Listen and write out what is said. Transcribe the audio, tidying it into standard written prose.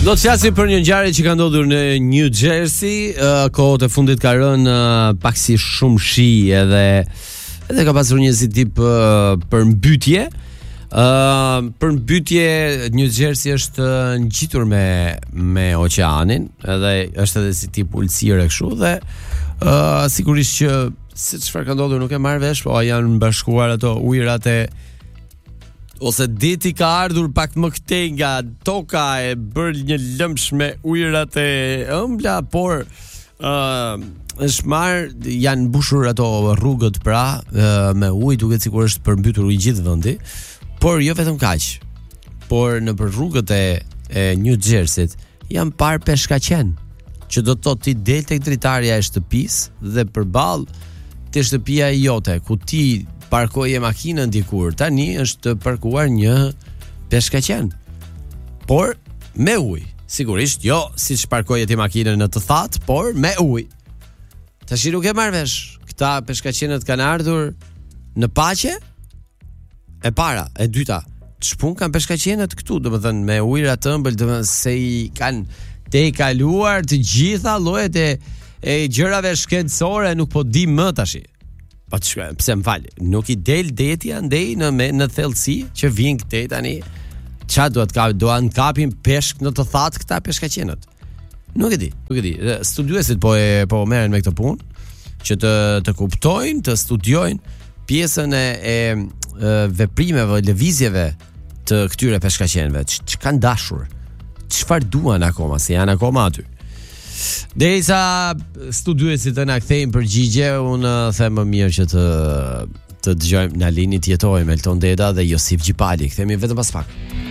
Do të flasim për një ngjarje që ka ndodhur në New Jersey. Kohët e fundit ka rënë pak si shumë shi edhe ka pasur një si tip përmbytje. Përmbytje. New Jersey është ngjitur me oqeanin, edhe është edhe si tip ulësire kështu dhe sigurisht që se çfarë ka ndodhur nuk e marr vesh, po janë bashkuar ato ujërat ose deti ka ardhur pak më këtej nga toka e bërë një lëmsh me ujërat e ëmbla, por është marr, janë mbushur ato rrugët pra me ujë, duket sikur është përmbytur i gjithë vendi, por jo vetëm kaq. Por në për rrugët e New Jersey janë parë peshkaqen, që do të thotë ti del tek dritarja e shtëpisë dhe përballë te shtëpia jote ku ti parkoje makinën dikur, tani është parkuar një peshkaqen. Por me ujë. Sigurisht jo siç parkoje ti makinën në të thatë, por me ujë. Tash nuk e marr vesh. Këta peshkaqenët kanë ardhur në paqe? E para, e dyta, ç'pun kanë peshkaqenët këtu, domethënë me ujëra të ëmbël, domethënë se i kanë te kaluar të gjitha llojet e gjërave shkencore, nuk po di më tash. Po pse më fal, nuk i del deti andej në thellësi që vjen këtej tani. Ç'a duan kapin peshk në të thatë këta peshkaqenët. Nuk e di. Studiuesit po merren me këtë punë që të kuptojnë, të studiojnë pjesën e veprimeve, lëvizjeve të këtyre peshkaqenëve, ç'kan dashur, çfarë duan akoma, se janë akoma aty. Derisa studiuesit të na kthejnë përgjigje, unë them më mirë që të dëgjojmë Nalini të jetojmë, Elton Deda dhe Josif Gjipali. Kthehemi vetëm pas pak.